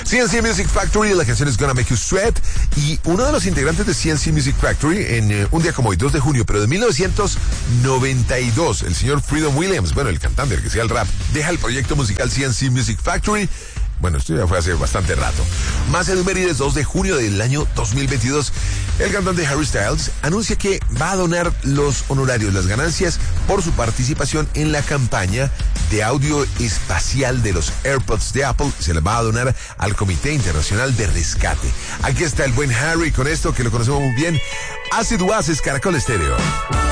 CNC Music Factory, la canción es Gonna Make You Sweat, y uno de los integrantes de CNC Music Factory, en un día como hoy, 2 de junio, pero de 1992, el señor Freedom Williams, bueno, el cantante, el que sea el rap, deja el proyecto musical CNC Music Factory. Bueno, esto ya fue hace bastante rato. Más efemérides, 2 de junio del año 2022. El cantante Harry Styles anuncia que va a donar los honorarios, las ganancias, por su participación en la campaña de audio espacial de los AirPods de Apple. Se les va a donar al Comité Internacional de Rescate. Aquí está el buen Harry con esto, que lo conocemos muy bien. Acid Was es Caracol Estéreo.